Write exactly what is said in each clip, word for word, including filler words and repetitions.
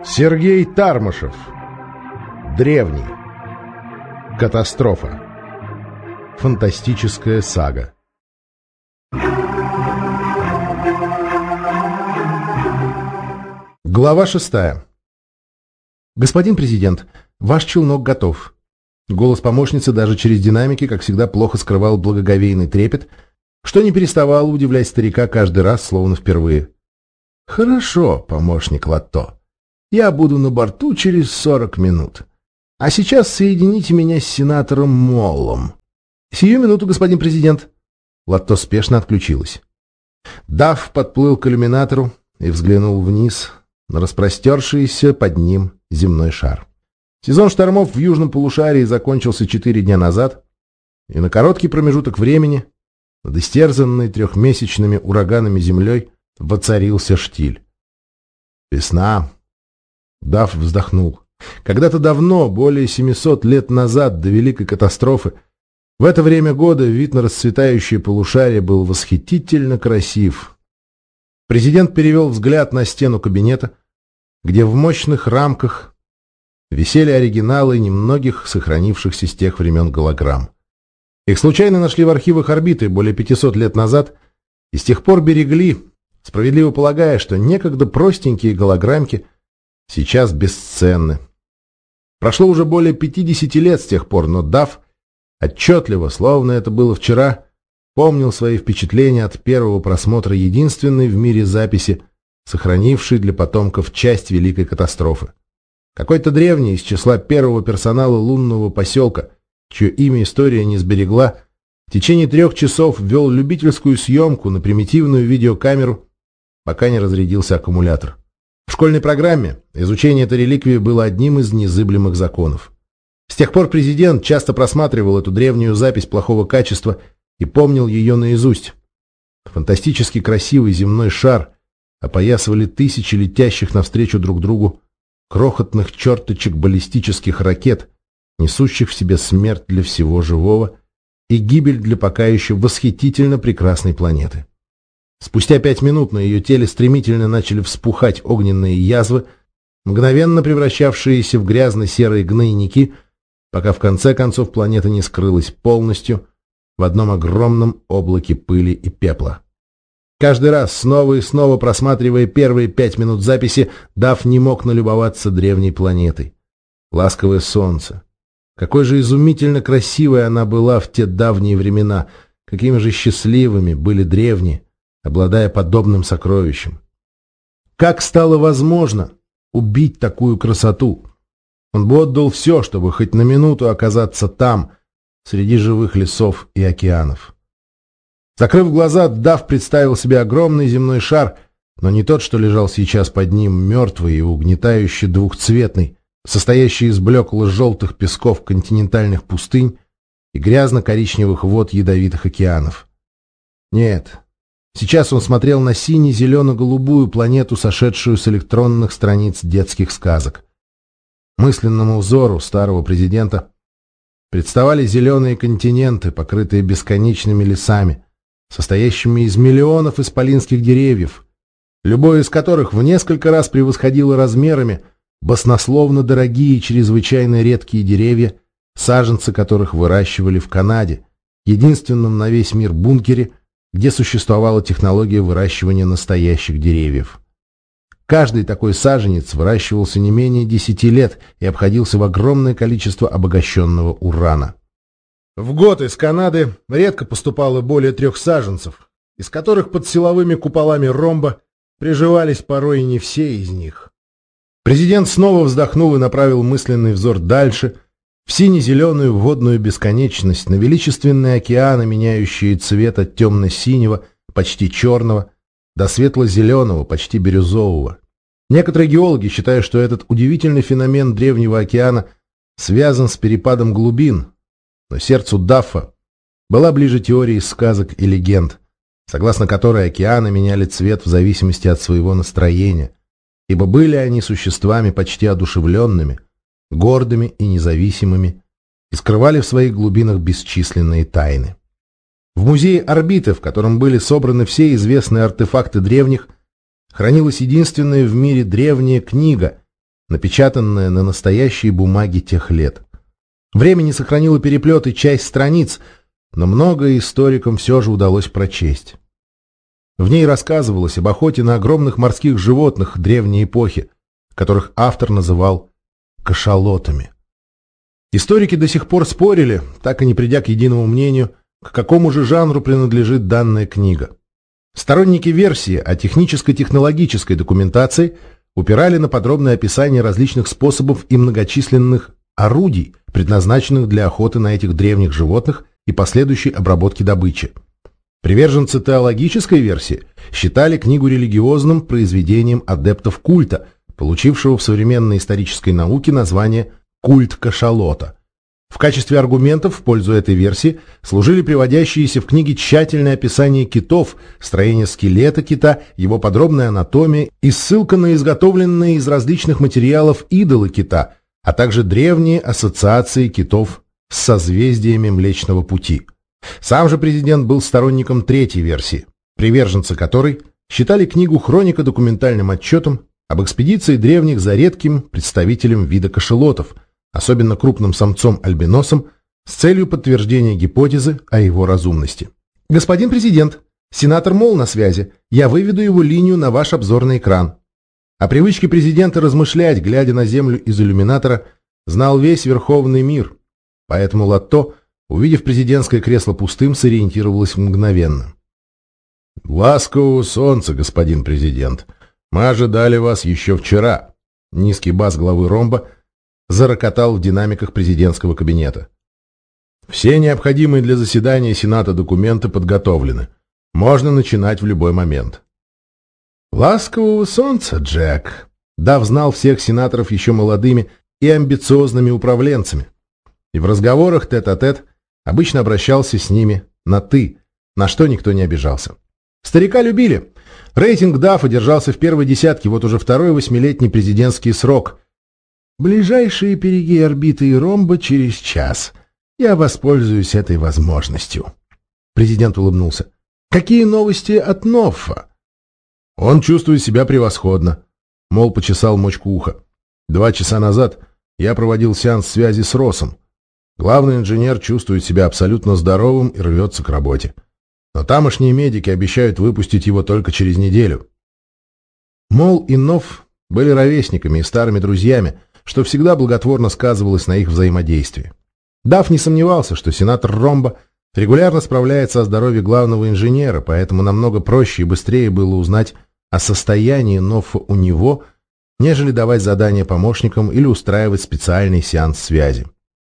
Сергей Тармашев. Древний. Катастрофа. Фантастическая сага. Глава шестая. «Господин президент, ваш челнок готов». Голос помощницы даже через динамики, как всегда, плохо скрывал благоговейный трепет, что не переставало удивлять старика каждый раз, словно впервые. «Хорошо, помощник Латто. Я буду на борту через сорок минут. А сейчас соедините меня с сенатором Моллом». «Сию минуту, господин президент». Латто спешно отключилась. Дафф подплыл к иллюминатору и взглянул вниз на распростершийся под ним земной шар. Сезон штормов в южном полушарии закончился четыре дня назад, и на короткий промежуток времени над истерзанной трехмесячными ураганами землей воцарился штиль. Весна. Дафф вздохнул. Когда-то давно, более семисот лет назад, до Великой катастрофы, в это время года вид на расцветающее полушарие был восхитительно красив. Президент перевел взгляд на стену кабинета, где в мощных рамках висели оригиналы немногих сохранившихся с тех времен голограмм. Их случайно нашли в архивах орбиты более пятисот лет назад и с тех пор берегли, справедливо полагая, что некогда простенькие голограммки сейчас бесценны. Прошло уже более пятидесяти лет с тех пор, но Дафф отчетливо, словно это было вчера, помнил свои впечатления от первого просмотра единственной в мире записи, сохранившей для потомков часть Великой катастрофы. Какой-то древний из числа первого персонала лунного поселка, чье имя история не сберегла, в течение трех часов ввел любительскую съемку на примитивную видеокамеру, пока не разрядился аккумулятор. В школьной программе изучение этой реликвии было одним из незыблемых законов. С тех пор президент часто просматривал эту древнюю запись плохого качества и помнил ее наизусть. Фантастически красивый земной шар опоясывали тысячи летящих навстречу друг другу крохотных черточек баллистических ракет, несущих в себе смерть для всего живого и гибель для пока еще восхитительно прекрасной планеты. Спустя пять минут на ее теле стремительно начали вспухать огненные язвы, мгновенно превращавшиеся в грязно-серые гнойники, пока в конце концов планета не скрылась полностью в одном огромном облаке пыли и пепла. Каждый раз, снова и снова просматривая первые пять минут записи, Дафф не мог налюбоваться древней планетой. Ласковое солнце. Какой же изумительно красивой она была в те давние времена, какими же счастливыми были древние, обладая подобным сокровищем. Как стало возможно убить такую красоту? Он бы отдал все, чтобы хоть на минуту оказаться там, среди живых лесов и океанов. Закрыв глаза, Дафф представил себе огромный земной шар, но не тот, что лежал сейчас под ним, мертвый и угнетающий двухцветный, состоящий из блекло-желтых песков континентальных пустынь и грязно-коричневых вод ядовитых океанов. Нет, сейчас он смотрел на сине-зелено-голубую планету, сошедшую с электронных страниц детских сказок. Мысленному взору старого президента представали зеленые континенты, покрытые бесконечными лесами, состоящими из миллионов исполинских деревьев, любое из которых в несколько раз превосходило размерами баснословно дорогие и чрезвычайно редкие деревья, саженцы которых выращивали в Канаде, единственном на весь мир бункере, где существовала технология выращивания настоящих деревьев. Каждый такой саженец выращивался не менее десяти лет и обходился в огромное количество обогащенного урана. В год из Канады редко поступало более трех саженцев, из которых под силовыми куполами ромба приживались порой и не все из них. Президент снова вздохнул и направил мысленный взор дальше, в сине-зеленую водную бесконечность, на величественные океаны, меняющие цвет от темно-синего, почти черного, до светло-зеленого, почти бирюзового. Некоторые геологи считают, что этот удивительный феномен древнего океана связан с перепадом глубин, но сердцу Даффа была ближе теория из сказок и легенд, согласно которой океаны меняли цвет в зависимости от своего настроения, ибо были они существами почти одушевленными, гордыми и независимыми, и скрывали в своих глубинах бесчисленные тайны. В музее орбиты, в котором были собраны все известные артефакты древних, хранилась единственная в мире древняя книга, напечатанное на настоящей бумаге тех лет. Время не сохранило переплет и часть страниц, но многое историкам все же удалось прочесть. В ней рассказывалось об охоте на огромных морских животных древней эпохи, которых автор называл кашалотами. Историки до сих пор спорили, так и не придя к единому мнению, к какому же жанру принадлежит данная книга. Сторонники версии о техническо-технологической документации упирали на подробное описание различных способов и многочисленных орудий, предназначенных для охоты на этих древних животных и последующей обработки добычи. Приверженцы теологической версии считали книгу религиозным произведением адептов культа, получившего в современной исторической науке название «культ кашалота». В качестве аргументов в пользу этой версии служили приводящиеся в книге тщательное описание китов, строение скелета кита, его подробная анатомия и ссылка на изготовленные из различных материалов идолы кита, а также древние ассоциации китов с созвездиями Млечного Пути. Сам же президент был сторонником третьей версии, приверженцы которой считали книгу хронико-документальным отчетом об экспедиции древних за редким представителем вида кашалотов, особенно крупным самцом-альбиносом, с целью подтверждения гипотезы о его разумности. «Господин президент, сенатор Молл на связи. Я выведу его линию на ваш обзорный экран». О привычке президента размышлять, глядя на Землю из иллюминатора, знал весь верховный мир, поэтому Латто, увидев президентское кресло пустым, сориентировалась мгновенно. «Ласкового солнца, господин президент. Мы ожидали вас еще вчера». Низкий бас главы ромба зарокотал в динамиках президентского кабинета. «Все необходимые для заседания Сената документы подготовлены. Можно начинать в любой момент». «Ласкового солнца, Джек!» Дав знал всех сенаторов еще молодыми и амбициозными управленцами. И в разговорах тет-а-тет обычно обращался с ними на «ты», на что никто не обижался. Старика любили. Рейтинг Даффа держался в первой десятке вот уже второй восьмилетний президентский срок. «Ближайшие перигей орбиты и ромба через час. Я воспользуюсь этой возможностью». Президент улыбнулся. «Какие новости от Ноффа?» «Он чувствует себя превосходно», — Мол почесал мочку уха. «Два часа назад я проводил сеанс связи с Россом. Главный инженер чувствует себя абсолютно здоровым и рвется к работе. Но тамошние медики обещают выпустить его только через неделю». Мол и Нофф были ровесниками и старыми друзьями, что всегда благотворно сказывалось на их взаимодействии. Дафф не сомневался, что сенатор Ромба регулярно справляется о здоровье главного инженера, поэтому намного проще и быстрее было узнать о состоянии Ноффа у него, нежели давать задания помощникам или устраивать специальный сеанс связи.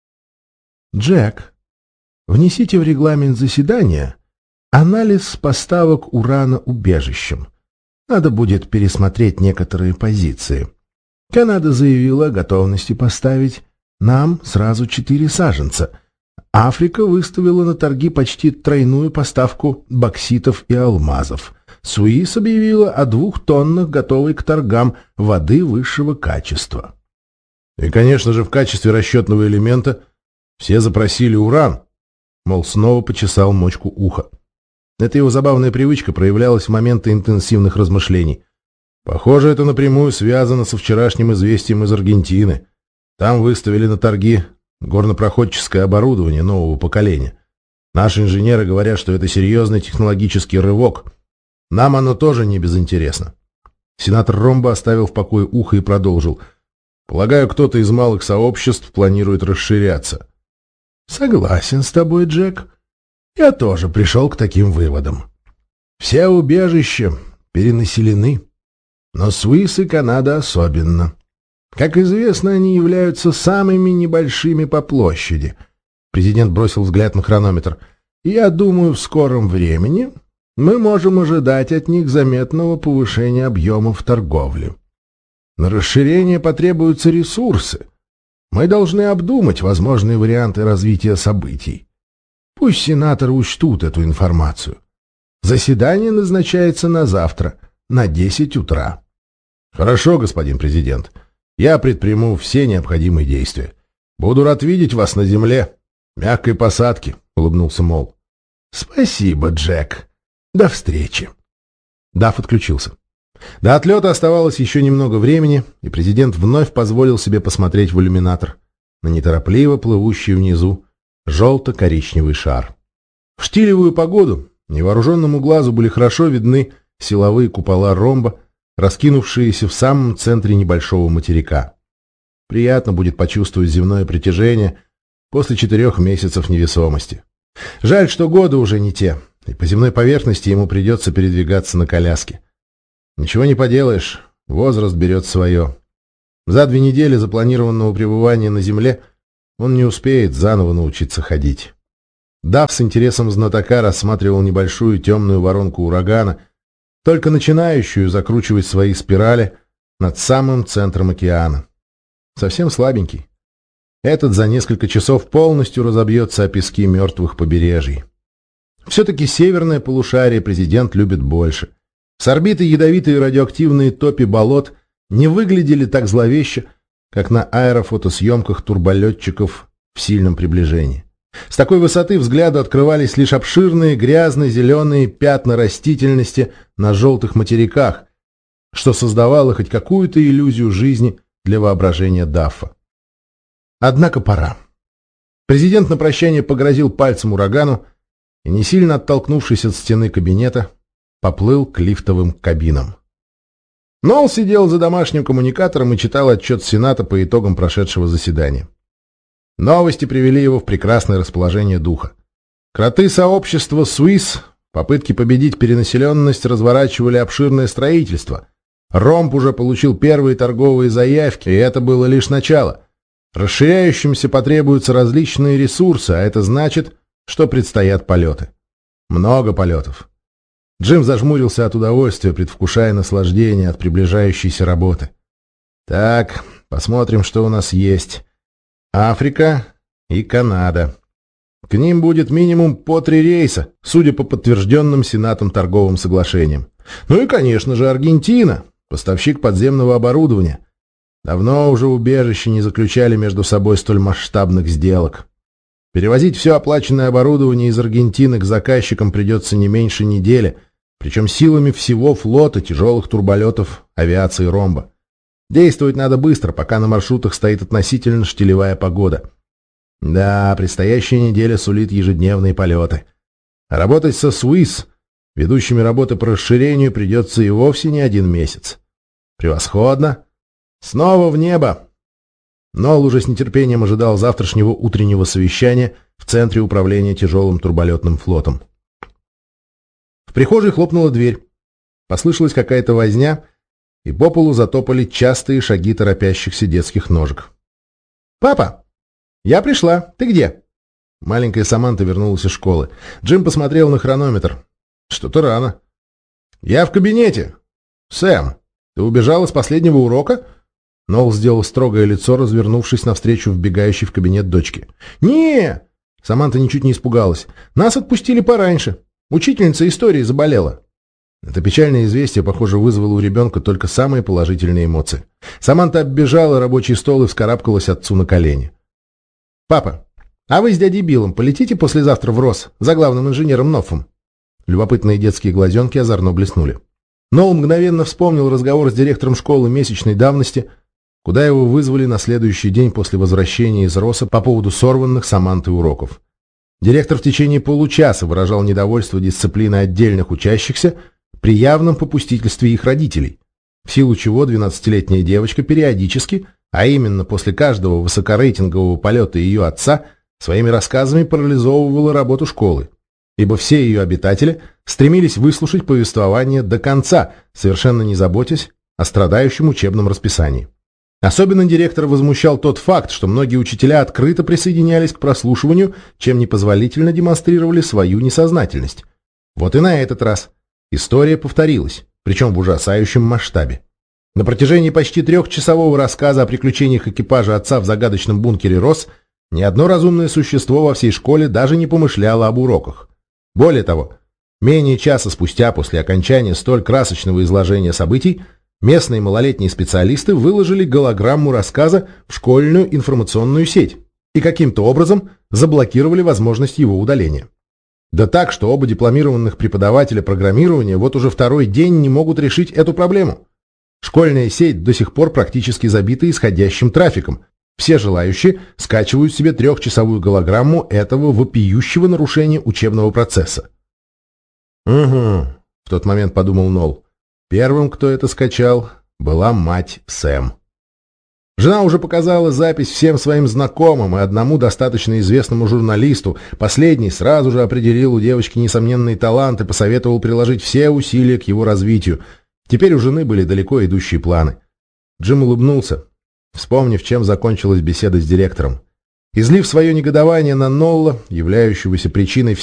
«Джек, внесите в регламент заседания анализ поставок урана убежищем. Надо будет пересмотреть некоторые позиции. Канада заявила о готовности поставить нам сразу четыре саженца. Африка выставила на торги почти тройную поставку бокситов и алмазов. Суис объявила о двух тоннах готовой к торгам воды высшего качества». И, конечно же, в качестве расчетного элемента все запросили уран. Мол, снова почесал мочку уха. Эта его забавная привычка проявлялась в моменты интенсивных размышлений. Похоже, это напрямую связано со вчерашним известием из Аргентины. Там выставили на торги горнопроходческое оборудование нового поколения. Наши инженеры говорят, что это серьезный технологический рывок. Нам оно тоже не безинтересно. Сенатор Ромба оставил в покое ухо и продолжил. Полагаю, кто-то из малых сообществ планирует расширяться. Согласен с тобой, Джек. Я тоже пришел к таким выводам. Все убежища перенаселены, но Суис и Канада особенно. Как известно, они являются самыми небольшими по площади. Президент бросил взгляд на хронометр. Я думаю, в скором времени мы можем ожидать от них заметного повышения объемов торговли. На расширение потребуются ресурсы. Мы должны обдумать возможные варианты развития событий. Пусть сенаторы учтут эту информацию. Заседание назначается на завтра, на десять утра. Хорошо, господин президент. Я предприму все необходимые действия. Буду рад видеть вас на земле. Мягкой посадки, улыбнулся Мол. Спасибо, Джек. До встречи. Дафф отключился. До отлета оставалось еще немного времени, и президент вновь позволил себе посмотреть в иллюминатор на неторопливо плывущий внизу желто-коричневый шар. В штилевую погоду невооруженному глазу были хорошо видны силовые купола ромба, раскинувшиеся в самом центре небольшого материка. Приятно будет почувствовать земное притяжение после четырех месяцев невесомости. Жаль, что годы уже не те, и по земной поверхности ему придется передвигаться на коляске. Ничего не поделаешь, возраст берет свое. За две недели запланированного пребывания на Земле он не успеет заново научиться ходить. Дав с интересом знатока рассматривал небольшую темную воронку урагана, только начинающую закручивать свои спирали над самым центром океана. Совсем слабенький. Этот за несколько часов полностью разобьется о пески мертвых побережий. Все-таки северное полушарие президент любит больше. С орбиты ядовитые радиоактивные топи болот не выглядели так зловеще, как на аэрофотосъемках турболетчиков в сильном приближении. С такой высоты взгляду открывались лишь обширные грязно-зеленые пятна растительности на желтых материках, что создавало хоть какую-то иллюзию жизни для воображения Даффа. Однако пора. Президент на прощание погрозил пальцем урагану и, не сильно оттолкнувшись от стены кабинета, поплыл к лифтовым кабинам. Нолл сидел за домашним коммуникатором и читал отчет Сената по итогам прошедшего заседания. Новости привели его в прекрасное расположение духа. Кроты сообщества Суис в попытке победить перенаселенность разворачивали обширное строительство. Ромб уже получил первые торговые заявки, и это было лишь начало. Расширяющимся потребуются различные ресурсы, а это значит, что предстоят полеты. Много полетов. Джим зажмурился от удовольствия, предвкушая наслаждение от приближающейся работы. Так, посмотрим, что у нас есть. Африка и Канада. К ним будет минимум по три рейса, судя по подтвержденным Сенатом торговым соглашениям. Ну и, конечно же, Аргентина, поставщик подземного оборудования. Давно уже убежища не заключали между собой столь масштабных сделок. Перевозить все оплаченное оборудование из Аргентины к заказчикам придется не меньше недели, причем силами всего флота тяжелых турболетов авиации Ромба. Действовать надо быстро, пока на маршрутах стоит относительно штилевая погода. Да, предстоящая неделя сулит ежедневные полеты. А работать со Суис, ведущими работы по расширению, придется и вовсе не один месяц. Превосходно! Снова в небо! Нолл уже с нетерпением ожидал завтрашнего утреннего совещания в Центре управления тяжелым турболетным флотом. В прихожей хлопнула дверь. Послышалась какая-то возня, и по полу затопали частые шаги торопящихся детских ножек. «Папа! Я пришла! Ты где?» Маленькая Саманта вернулась из школы. Джим посмотрел на хронометр. «Что-то рано». «Я в кабинете!» «Сэм, ты убежала с последнего урока?» Нолл сделал строгое лицо, развернувшись навстречу вбегающей в кабинет дочки. «Не!» Саманта ничуть не испугалась. «Нас отпустили пораньше. Учительница истории заболела». Это печальное известие, похоже, вызвало у ребенка только самые положительные эмоции. Саманта оббежала рабочий стол и вскарабкалась отцу на колени. «Папа, а вы с дядей Биллом полетите послезавтра в РОС за главным инженером Ноффом?» Любопытные детские глазенки озорно блеснули. Нолл мгновенно вспомнил разговор с директором школы месячной давности, куда его вызвали на следующий день после возвращения из РОСа по поводу сорванных Самантой уроков. Директор в течение получаса выражал недовольство дисциплиной отдельных учащихся при явном попустительстве их родителей, в силу чего двенадцатилетняя девочка периодически, а именно после каждого высокорейтингового полета ее отца, своими рассказами парализовывала работу школы, ибо все ее обитатели стремились выслушать повествование до конца, совершенно не заботясь о страдающем учебном расписании. Особенно директора возмущал тот факт, что многие учителя открыто присоединялись к прослушиванию, чем непозволительно демонстрировали свою несознательность. Вот и на этот раз история повторилась, причем в ужасающем масштабе. На протяжении почти трехчасового рассказа о приключениях экипажа отца в загадочном бункере РОС ни одно разумное существо во всей школе даже не помышляло об уроках. Более того, менее часа спустя после окончания столь красочного изложения событий, местные малолетние специалисты выложили голограмму рассказа в школьную информационную сеть и каким-то образом заблокировали возможность его удаления. Да так, что оба дипломированных преподавателя программирования вот уже второй день не могут решить эту проблему. Школьная сеть до сих пор практически забита исходящим трафиком. Все желающие скачивают себе трехчасовую голограмму этого вопиющего нарушения учебного процесса. «Угу», — в тот момент подумал Нолл. Первым, кто это скачал, была мать Сэм. Жена уже показала запись всем своим знакомым и одному достаточно известному журналисту. Последний сразу же определил у девочки несомненный талант и посоветовал приложить все усилия к его развитию. Теперь у жены были далеко идущие планы. Джим улыбнулся, вспомнив, чем закончилась беседа с директором. Излив свое негодование на Нолла, являющегося причиной